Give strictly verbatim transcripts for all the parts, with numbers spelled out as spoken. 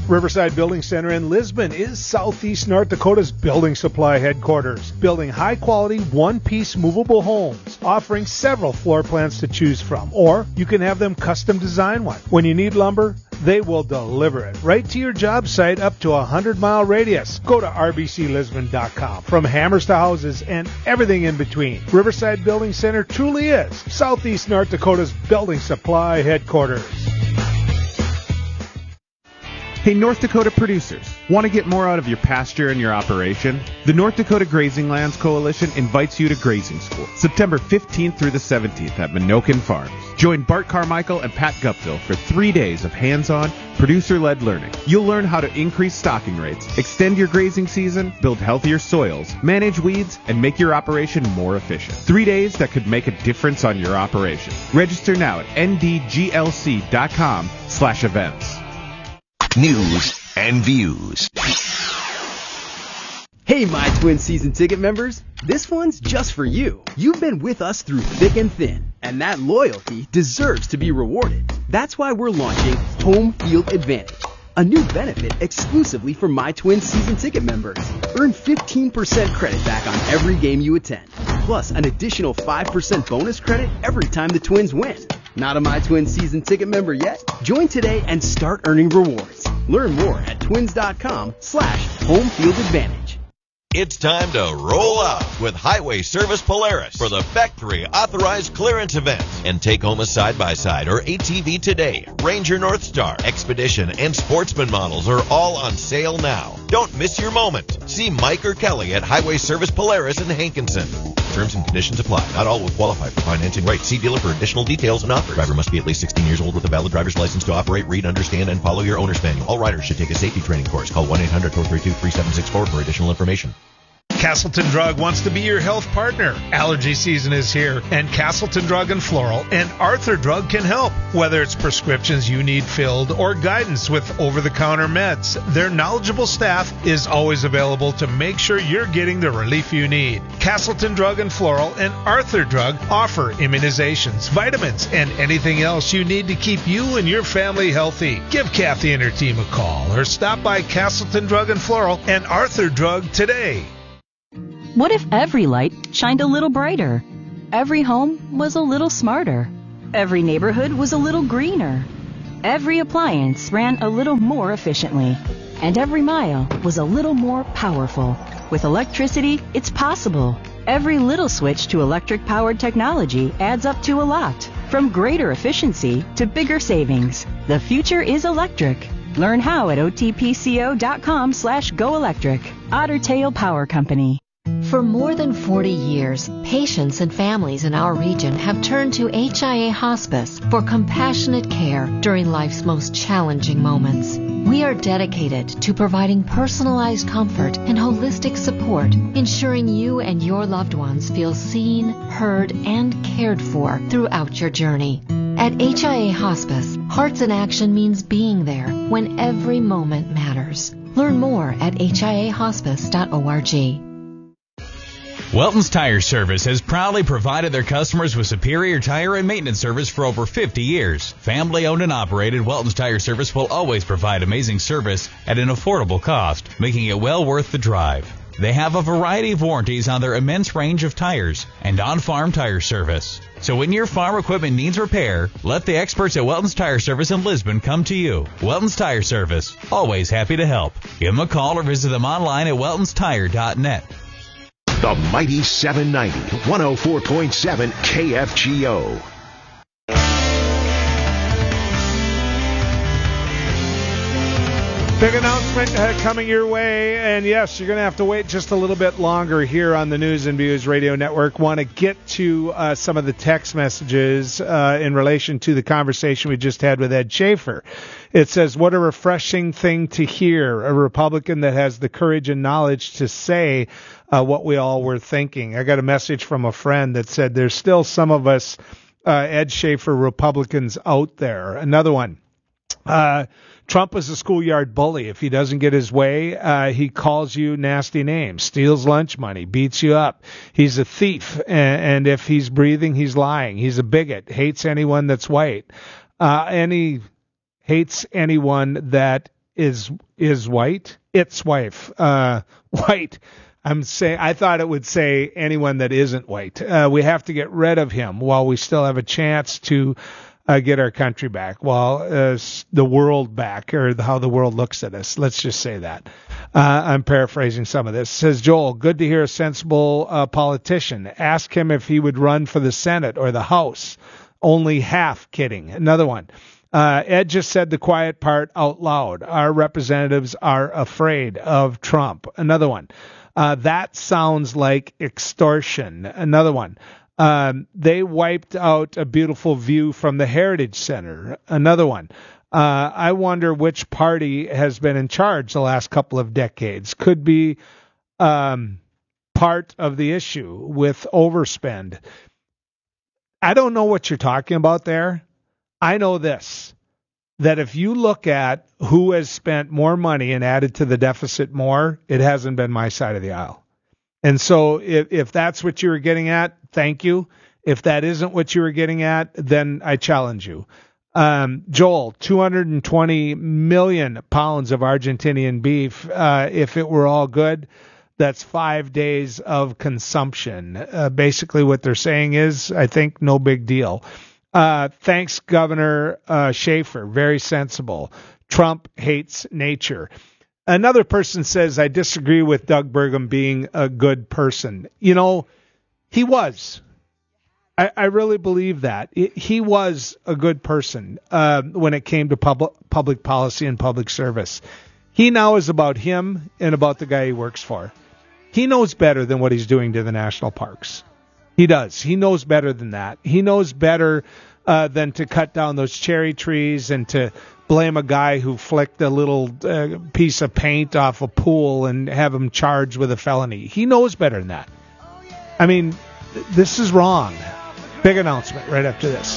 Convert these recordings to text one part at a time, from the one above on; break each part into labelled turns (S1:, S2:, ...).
S1: Riverside Building Center in Lisbon is Southeast North Dakota's building supply headquarters, building high-quality, one-piece movable homes, offering several floor plans to choose from, or you can have them custom design one. When you need lumber, they will deliver it right to your job site up to a hundred-mile radius. Go to r b c lisbon dot com. From hammers to houses and everything in between, Riverside Building Center truly is Southeast North Dakota's building supply headquarters.
S2: Hey, North Dakota producers, want to get more out of your pasture and your operation? The North Dakota Grazing Lands Coalition invites you to grazing school, September fifteenth through the seventeenth at Minokin Farms. Join Bart Carmichael and Pat Guptill for three days of hands-on, producer-led learning. You'll learn how to increase stocking rates, extend your grazing season, build healthier soils, manage weeds, and make your operation more efficient. Three days that could make a difference on your operation. Register now at n d g l c dot com slash events.
S3: News and views.
S4: Hey, My Twin season ticket members. This one's just for you. You've been with us through thick and thin, and that loyalty deserves to be rewarded. That's why we're launching Home Field Advantage, a new benefit exclusively for My Twin season ticket members. Earn fifteen percent credit back on every game you attend, plus an additional five percent bonus credit every time the Twins win. Not a My Twin season ticket member yet? Join today and start earning rewards. Learn more at twins.com slash home field advantage.
S3: It's time to roll out with Highway Service Polaris for the factory authorized clearance event and take home a side-by-side or A T V today. Ranger Northstar, Expedition, and Sportsman models are all on sale now. Don't miss your moment. See Mike or Kelly at Highway Service Polaris in Hankinson. Terms and conditions apply. Not all will qualify for financing rates. See dealer for additional details and offers. Driver must be at least sixteen years old with a valid driver's license to operate, read, understand, and follow your owner's manual. All riders should take a safety training course. Call one eight hundred four three two three seven six four for additional information.
S1: Castleton Drug wants to be your health partner. Allergy season is here, and Castleton Drug and Floral and Arthur Drug can help. Whether it's prescriptions you need filled or guidance with over-the-counter meds, their knowledgeable staff is always available to make sure you're getting the relief you need. Castleton Drug and Floral and Arthur Drug offer immunizations, vitamins, and anything else you need to keep you and your family healthy. Give Kathy and her team a call or stop by Castleton Drug and Floral and Arthur Drug today.
S5: What if every light shined a little brighter? Every home was a little smarter. Every neighborhood was a little greener. Every appliance ran a little more efficiently. And every mile was a little more powerful. With electricity, it's possible. Every little switch to electric-powered technology adds up to a lot. From greater efficiency to bigger savings. The future is electric. Learn how at otpco.com slash goelectric. Otter Tail Power Company.
S6: For more than forty years, patients and families in our region have turned to H I A Hospice for compassionate care during life's most challenging moments. We are dedicated to providing personalized comfort and holistic support, ensuring you and your loved ones feel seen, heard, and cared for throughout your journey. At H I A Hospice, Hearts in Action means being there when every moment matters. Learn more at h i a hospice dot org.
S7: Welton's Tire Service has proudly provided their customers with superior tire and maintenance service for over fifty years. Family owned and operated, Welton's Tire Service will always provide amazing service at an affordable cost, making it well worth the drive. They have a variety of warranties on their immense range of tires and on-farm tire service. So when your farm equipment needs repair, let the experts at Welton's Tire Service in Lisbon come to you. Welton's Tire Service, always happy to help. Give them a call or visit them online at weltons tire dot net.
S3: The Mighty seven ninety, one oh four point seven K F G O.
S1: Big announcement uh, coming your way, and yes, you're going to have to wait just a little bit longer here on the News and Views Radio Network. Want to get to uh, some of the text messages uh, in relation to the conversation we just had with Ed Schaefer. It says, what a refreshing thing to hear, a Republican that has the courage and knowledge to say uh, what we all were thinking. I got a message from a friend that said there's still some of us uh, Ed Schaefer Republicans out there. Another one. Uh, Trump is a schoolyard bully. If he doesn't get his way, uh, he calls you nasty names, steals lunch money, beats you up. He's a thief, and, and if he's breathing, he's lying. He's a bigot, hates anyone that's white, uh, and he hates anyone that is is white. Its wife, uh, white. I'm saying I thought it would say anyone that isn't white. Uh, we have to get rid of him while we still have a chance to uh, get our country back, while uh, the world back, or how the world looks at us. Let's just say that. Uh, I'm paraphrasing some of this. Says Joel, good to hear a sensible uh, politician. Ask him if he would run for the Senate or the House. Only half kidding. Another one. Uh, Ed just said the quiet part out loud. Our representatives are afraid of Trump. Another one. Uh, that sounds like extortion. Another one. Um, they wiped out a beautiful view from the Heritage Center. Another one. Uh, I wonder which party has been in charge the last couple of decades. Could be um, part of the issue with overspend. I don't know what you're talking about there. I know this, that if you look at who has spent more money and added to the deficit more, it hasn't been my side of the aisle. And so if, if that's what you were getting at, thank you. If that isn't what you were getting at, then I challenge you. Um, Joel, two hundred twenty million pounds of Argentinian beef. Uh, if it were all good, that's five days of consumption. Uh, basically what they're saying is, I think, no big deal. Uh, thanks, Governor uh, Schaefer. Very sensible. Trump hates nature. Another person says, I disagree with Doug Burgum being a good person. You know, he was. I, I really believe that. It, he was a good person uh, when it came to public public policy and public service. He now is about him and about the guy he works for. He knows better than what he's doing to the national parks. He does. He knows better than that. He knows better uh, than to cut down those cherry trees and to blame a guy who flicked a little uh, piece of paint off a pool and have him charged with a felony. He knows better than that. I mean, th- this is wrong. Big announcement right after this.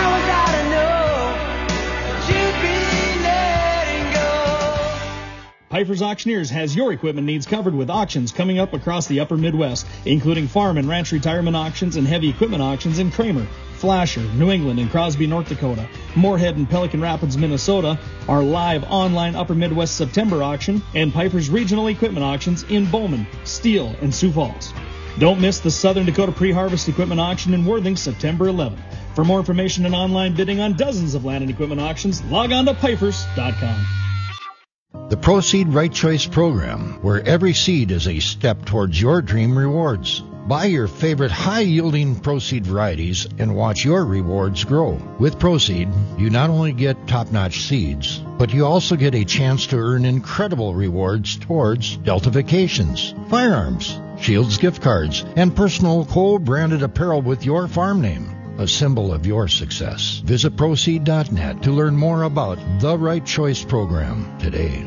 S8: Piper's Auctioneers has your equipment needs covered with auctions coming up across the upper Midwest, including farm and ranch retirement auctions and heavy equipment auctions in Kramer, Flasher, New England, and Crosby, North Dakota. Moorhead and Pelican Rapids, Minnesota, our live online Upper Midwest September auction, and Piper's regional equipment auctions in Bowman, Steele, and Sioux Falls. Don't miss the Southern Dakota Pre-Harvest Equipment Auction in Worthing, September eleventh. For more information and online bidding on dozens of land and equipment auctions, log on to pipers dot com.
S9: The Proceed Right Choice program, where every seed is a step towards your dream rewards. Buy your favorite high-yielding Proceed varieties and watch your rewards grow. With Proceed, you not only get top-notch seeds, but you also get a chance to earn incredible rewards towards Delta Vacations, firearms, Shields gift cards, and personal co-branded apparel with your farm name, a symbol of your success. Visit Proceed dot net to learn more about the Right Choice program today.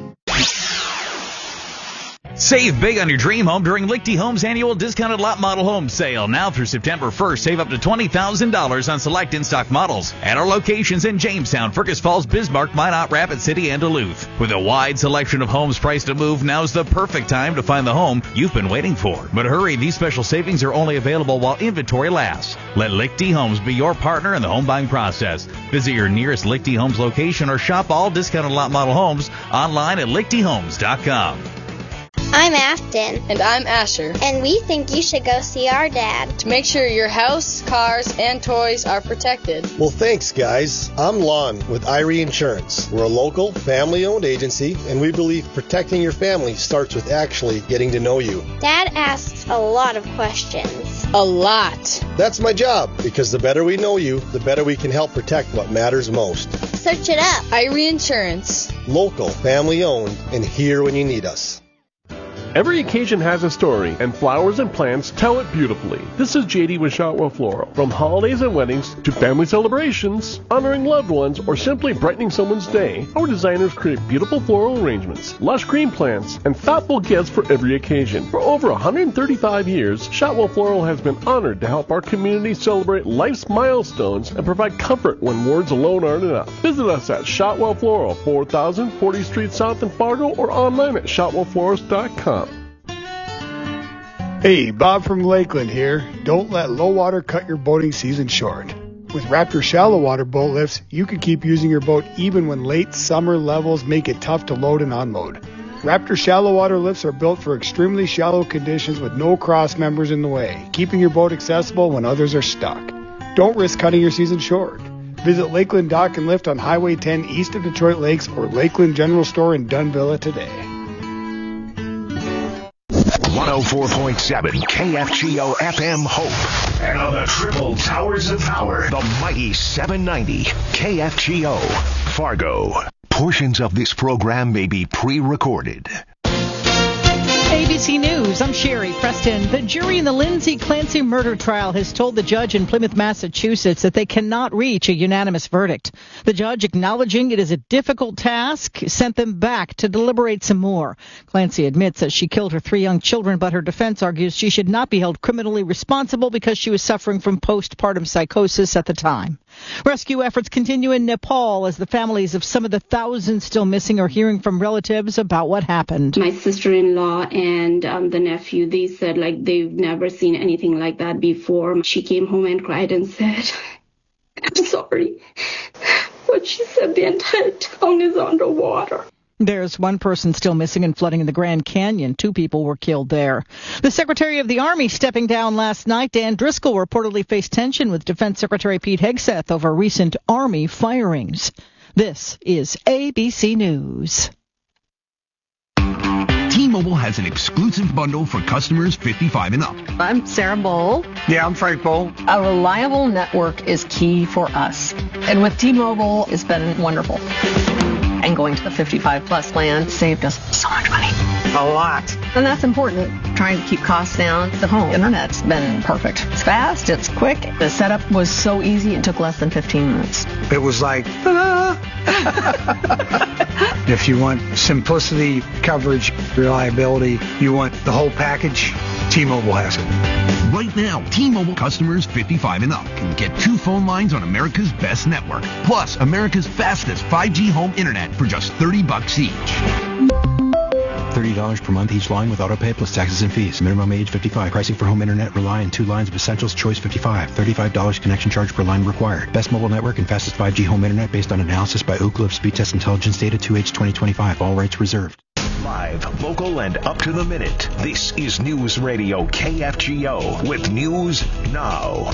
S7: Save big on your dream home during Lichty Homes' annual discounted lot model home sale. Now through September first, save up to twenty thousand dollars on select in-stock models at our locations in Jamestown, Fergus Falls, Bismarck, Minot, Rapid City, and Duluth. With a wide selection of homes priced to move, now's the perfect time to find the home you've been waiting for. But hurry, these special savings are only available while inventory lasts. Let Lichty Homes be your partner in the home buying process. Visit your nearest Lichty Homes location or shop all discounted lot model homes online at lichty homes dot com.
S10: I'm Afton.
S11: And I'm Asher.
S10: And we think you should go see our dad.
S11: To make sure your house, cars, and toys are protected.
S12: Well, thanks, guys. I'm Lon with Irie Insurance. We're a local, family-owned agency, and we believe protecting your family starts with actually getting to know you.
S10: Dad asks a lot of questions.
S11: A lot.
S12: That's my job, because the better we know you, the better we can help protect what matters most.
S10: Search it up.
S11: Irie Insurance.
S12: Local, family-owned, and here when you need us.
S13: Every occasion has a story, and flowers and plants tell it beautifully. This is J D with Shotwell Floral. From holidays and weddings to family celebrations, honoring loved ones, or simply brightening someone's day, our designers create beautiful floral arrangements, lush green plants, and thoughtful gifts for every occasion. For over one hundred thirty-five years, Shotwell Floral has been honored to help our community celebrate life's milestones and provide comfort when words alone aren't enough. Visit us at Shotwell Floral, four thousand fortieth Street South in Fargo, or online at shotwell florist dot com.
S14: Hey, Bob from Lakeland here. Don't let low water cut your boating season short. With Raptor shallow water boat lifts, you can keep using your boat even when late summer levels make it tough to load and unload. Raptor shallow water lifts are built for extremely shallow conditions with no cross members in the way, keeping your boat accessible when others are stuck. Don't risk cutting your season short. Visit Lakeland Dock and Lift on Highway ten east of Detroit Lakes or Lakeland General Store in Dunvilla today.
S15: one oh four point seven K F G O F M Hope. And on the triple towers of power, the mighty seven ninety K F G O Fargo. Portions of this program may be pre-recorded.
S16: A B C News, I'm Sherry Preston. The jury in the Lindsay Clancy murder trial has told the judge in Plymouth, Massachusetts that they cannot reach a unanimous verdict. The judge, acknowledging it is a difficult task, sent them back to deliberate some more. Clancy admits that she killed her three young children, but her defense argues she should not be held criminally responsible because she was suffering from postpartum psychosis at the time. Rescue efforts continue in Nepal as the families of some of the thousands still missing are hearing from relatives about what happened.
S17: My sister-in-law and um, the nephew, they said like they've never seen anything like that before. She came home and cried and said, I'm sorry. But she said the entire town is underwater.
S16: There's one person still missing in flooding in the Grand Canyon. Two people were killed there. The Secretary of the Army stepping down last night. Dan Driscoll reportedly faced tension with Defense Secretary Pete Hegseth over recent Army firings. This is A B C News.
S18: T-Mobile has an exclusive bundle for customers fifty-five and up.
S19: I'm Sarah Bowl.
S20: Yeah, I'm Frank Bowl.
S19: A reliable network is key for us. And with T-Mobile, it's been wonderful. And going to the fifty-five plus plan saved us so much money.
S20: A lot.
S19: And that's important. Trying to keep costs down. The home internet's been perfect. It's fast, it's quick. The setup was so easy, it took less than fifteen minutes.
S20: It was like, ta-da! If you want simplicity, coverage, reliability, you want the whole package, T-Mobile has it.
S18: Right now, T-Mobile customers fifty-five and up can get two phone lines on America's best network, plus America's fastest five G home internet for just thirty bucks each.
S21: thirty dollars per month each line with autopay plus taxes and fees. Minimum age fifty-five. Pricing for home internet rely on two lines of Essentials Choice fifty-five. thirty-five dollars connection charge per line required. Best mobile network and fastest five G home internet based on analysis by Ookla of Speed Test Intelligence data two H twenty twenty-five. All rights reserved.
S15: Live, local, and up to the minute. This is News Radio K F G O with News Now.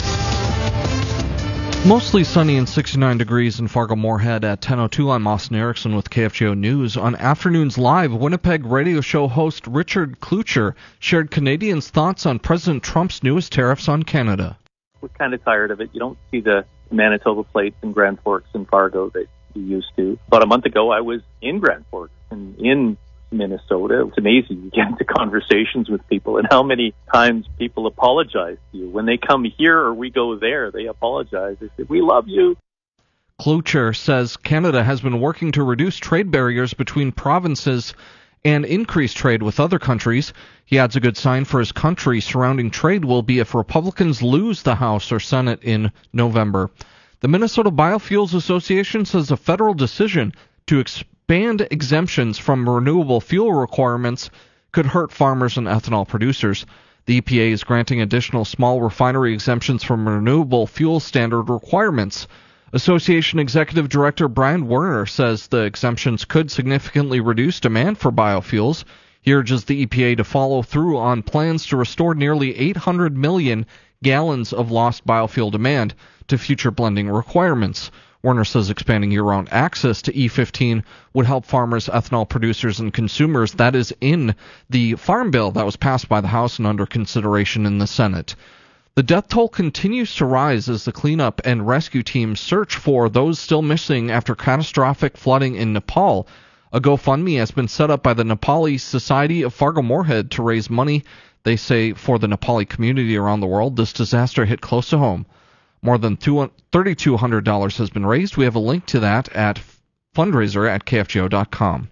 S22: Mostly sunny and sixty-nine degrees in Fargo-Moorhead at ten oh two. I'm Austin Erickson with K F G O News. On Afternoons Live, Winnipeg radio show host Richard Klucher shared Canadians' thoughts on President Trump's newest tariffs on Canada.
S23: We're kind of tired of it. You don't see the Manitoba plates in Grand Forks and Fargo that you used to. About a month ago, I was in Grand Forks and in Minnesota. It's amazing. You get into conversations with people and how many times people apologize to you. When they come here or we go there, they apologize. They say, we love you.
S22: Klucher says Canada has been working to reduce trade barriers between provinces and increase trade with other countries. He adds a good sign for his country surrounding trade will be if Republicans lose the House or Senate in November. The Minnesota Biofuels Association says a federal decision to expand Expand exemptions from renewable fuel requirements could hurt farmers and ethanol producers. The E P A is granting additional small refinery exemptions from renewable fuel standard requirements. Association Executive Director Brian Werner says the exemptions could significantly reduce demand for biofuels. He urges the E P A to follow through on plans to restore nearly eight hundred million gallons of lost biofuel demand to future blending requirements. Werner says expanding year-round access to E fifteen would help farmers, ethanol producers, and consumers. That is in the Farm Bill that was passed by the House and under consideration in the Senate. The death toll continues to rise as the cleanup and rescue teams search for those still missing after catastrophic flooding in Nepal. A GoFundMe has been set up by the Nepali Society of Fargo-Moorhead to raise money, they say, for the Nepali community around the world. This disaster hit close to home. More than three thousand two hundred dollars has been raised. We have a link to that at fundraiser at K F G O dot com.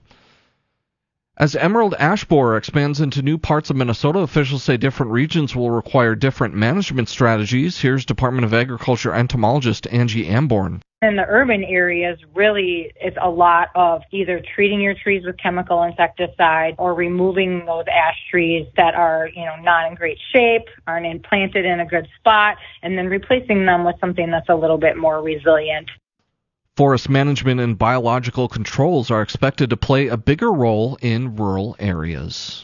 S22: As emerald ash borer expands into new parts of Minnesota, officials say different regions will require different management strategies. Here's Department of Agriculture entomologist Angie Amborn.
S2: In the urban areas, really, it's a lot of either treating your trees with chemical insecticide or removing those ash trees that are, you know, not in great shape, aren't implanted in a good spot, and then replacing them with something that's a little bit more resilient.
S22: Forest management and biological controls are expected to play a bigger role in rural areas.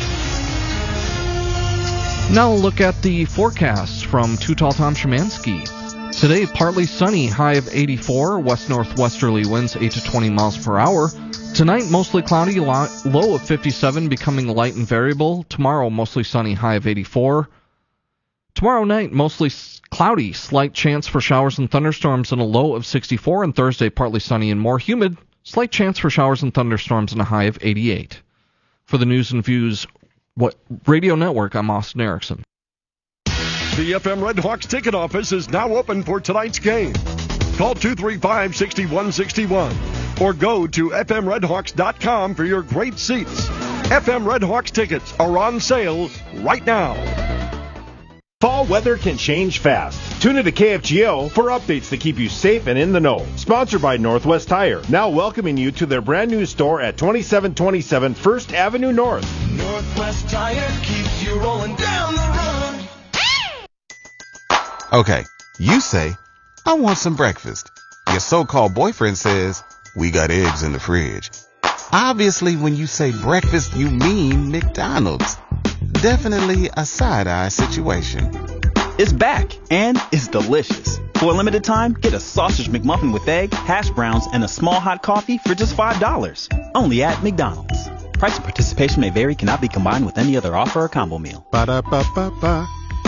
S22: Now look at the forecast from Too Tall Tom Szymanski. Today, partly sunny, high of eighty-four, west-northwesterly winds eight to twenty miles per hour. Tonight, mostly cloudy, low of fifty-seven, becoming light and variable. Tomorrow, mostly sunny, high of eighty-four. Tomorrow night, mostly cloudy, slight chance for showers and thunderstorms and a low of sixty-four. And Thursday, partly sunny and more humid, slight chance for showers and thunderstorms and a high of eighty-eight. For the News and Views what Radio Network, I'm Austin Erickson.
S4: The F M Red Hawks ticket office is now open for tonight's game. Call two three five, six one six one or go to f m red hawks dot com for your great seats. F M Red Hawks tickets are on sale right now.
S5: Fall weather can change fast. Tune into K F G O for updates that keep you safe and in the know. Sponsored by Northwest Tire, now welcoming you to their brand new store at twenty-seven twenty-seven First Avenue North.
S24: Northwest Tire keeps you rolling down the road.
S25: Okay, you say, I want some breakfast. Your so-called boyfriend says, we got eggs in the fridge. Obviously, when you say breakfast, you mean McDonald's. Definitely a side-eye situation.
S26: It's back, and it's delicious. For a limited time, get a sausage McMuffin with egg, hash browns, and a small hot coffee for just five dollars. Only at McDonald's. Price and participation may vary, cannot be combined with any other offer or combo meal.
S25: Ba-da-ba-ba-ba.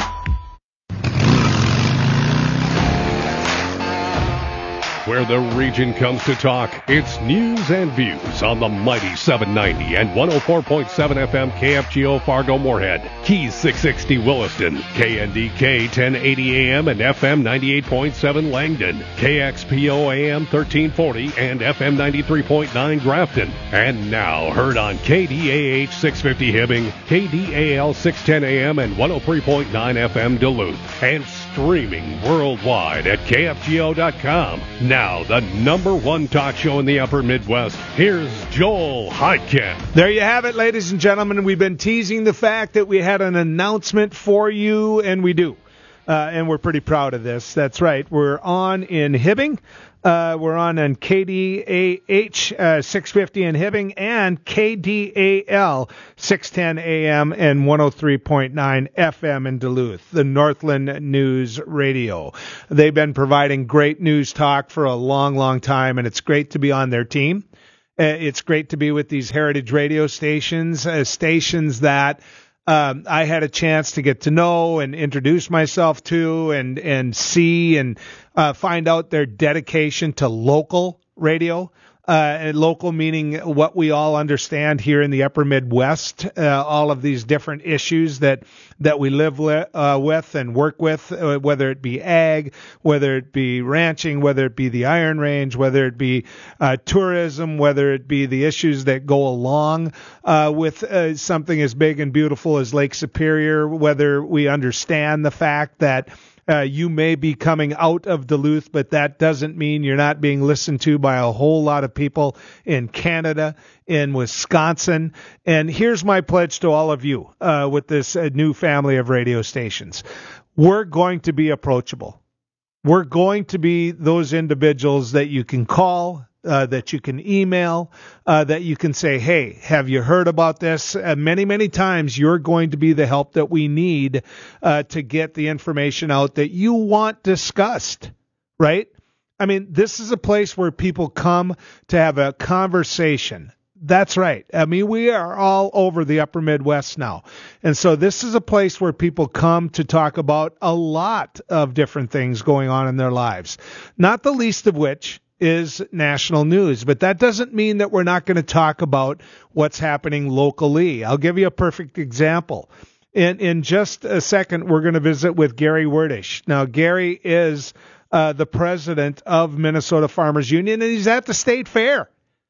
S13: Where the region comes to talk, it's News and Views on the mighty seven ninety and one oh four point seven F M K F G O Fargo Moorhead, Keys six sixty Williston, K N D K ten eighty A M and F M ninety-eight point seven Langdon, K X P O A M thirteen forty and F M ninety-three point nine Grafton. And now heard on K D A H six fifty Hibbing, K D A L six ten A M and one oh three point nine F M Duluth, and streaming worldwide at K F G O dot com. Now, the number one talk show in the upper Midwest. Here's Joel Heidkamp.
S1: There you have it, ladies and gentlemen. We've been teasing the fact that we had an announcement for you, and we do. Uh, and we're pretty proud of this. That's right. We're on in Hibbing. Uh, we're on on K D A H uh, six fifty in Hibbing and K D A L six ten A M and one oh three point nine F M in Duluth, the Northland News Radio. They've been providing great news talk for a long, long time, and it's great to be on their team. Uh, it's great to be with these heritage radio stations, uh, stations that Um, I had a chance to get to know and introduce myself to and, and see and uh, find out their dedication to local radio. Uh, and local meaning what we all understand here in the upper Midwest, uh, all of these different issues that, that we live with, uh, with and work with, uh, whether it be ag, whether it be ranching, whether it be the Iron Range, whether it be uh, tourism, whether it be the issues that go along uh, with uh, something as big and beautiful as Lake Superior, whether we understand the fact that Uh, you may be coming out of Duluth, but that doesn't mean you're not being listened to by a whole lot of people in Canada, in Wisconsin. And here's my pledge to all of you uh, with this uh, new family of radio stations. We're going to be approachable. We're going to be those individuals that you can call, Uh, that you can email, uh, that you can say, hey, have you heard about this? Uh, many, many times you're going to be the help that we need uh, to get the information out that you want discussed, right? I mean, this is a place where people come to have a conversation. That's right. I mean, we are all over the upper Midwest now. And so this is a place where people come to talk about a lot of different things going on in their lives, not the least of which is national news. But that doesn't mean that we're not going to talk about what's happening locally. I'll give you a perfect example. In in just a second, we're going to visit with Gary Werdish. Now, Gary is uh, the president of Minnesota Farmers Union, and he's at the state fair.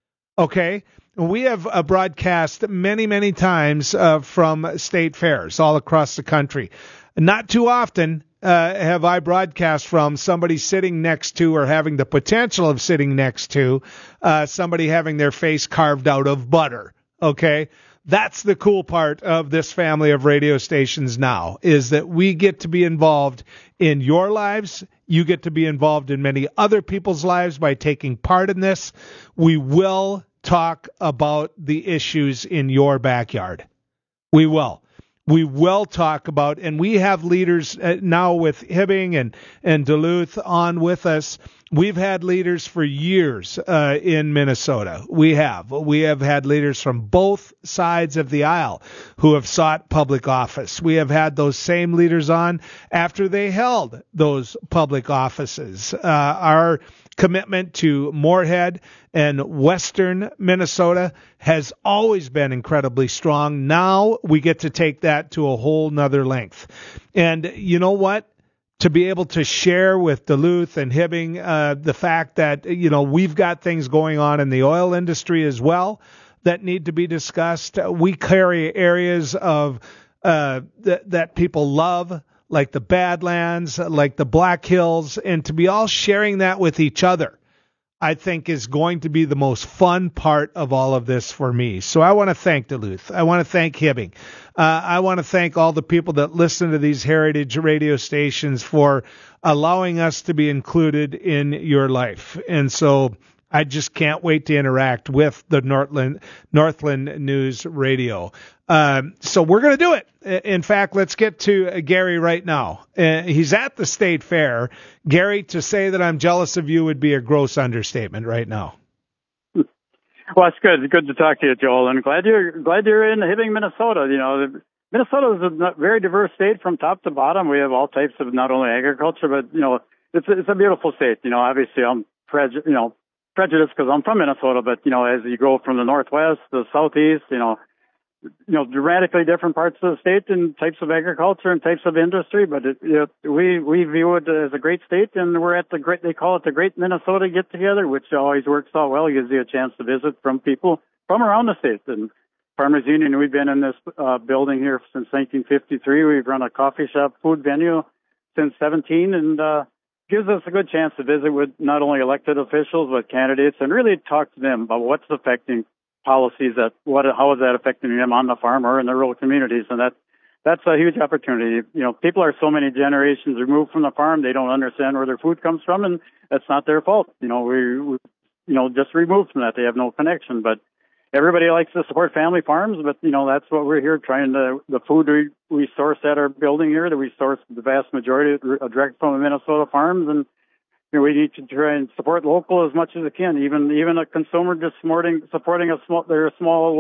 S1: Okay? We have uh, broadcast many, many times uh, from state fairs all across the country. Not too often uh, have I broadcast from somebody sitting next to or having the potential of sitting next to uh, somebody having their face carved out of butter. Okay? That's the cool part of this family of radio stations now, is that we get to be involved in your lives. You get to be involved in many other people's lives by taking part in this. We will talk about the issues in your backyard. We will. We will talk about, and we have leaders uh, now with Hibbing and, and Duluth on with us. We've had leaders for years uh, in Minnesota. We have. We have had leaders from both sides of the aisle who have sought public office. We have had those same leaders on after they held those public offices. Uh, our commitment to Moorhead and Western Minnesota has always been incredibly strong. Now we get to take that to a whole nother length. And you know what? To be able to share with Duluth and Hibbing uh, the fact that, you know, we've got things going on in the oil industry as well that need to be discussed. We carry areas of uh, th- that people love, like the Badlands, like the Black Hills, and to be all sharing that with each other, I think is going to be the most fun part of all of this for me. So I want to thank Duluth. I want to thank Hibbing. Uh, I want to thank all the people that listen to these heritage radio stations for allowing us to be included in your life. And so I just can't wait to interact with the Northland, Northland News Radio. Um, so we're going to do it. In fact, let's get to uh, Gary right now. Uh, he's at the state fair. Gary, to say that I'm jealous of you would be a gross understatement right now.
S3: Well, it's good. It's good to talk to you, Joel, and glad you're glad you're in Hibbing, Minnesota. You know, Minnesota is a very diverse state from top to bottom. We have all types of not only agriculture, but you know, it's a, it's a beautiful state. You know, obviously I'm preju- you know prejudiced because I'm from Minnesota, but you know, as you go from the northwest to the southeast, you know. You know, dramatically different parts of the state and types of agriculture and types of industry, but it, it, we we view it as a great state, and we're at the great. They call it the Great Minnesota Get Together, which always works out well. It gives you a chance to visit from people from around the state. And Farmers Union, we've been in this uh, building here since nineteen fifty-three. We've run a coffee shop, food venue since seventeen, and uh, gives us a good chance to visit with not only elected officials but candidates and really talk to them about what's affecting policies, that what how is that affecting them on the farm or in the rural communities, and that that's a huge opportunity. You know, people are so many generations removed from the farm, they don't understand where their food comes from, and that's not their fault. You know, we, we you know just removed from that, they have no connection. But everybody likes to support family farms, but you know that's what we're here trying to. The food we, we source at our building here, that we source the vast majority direct from the Minnesota farms, and we need to try and support local as much as we can. Even even a consumer just supporting supporting a small, their small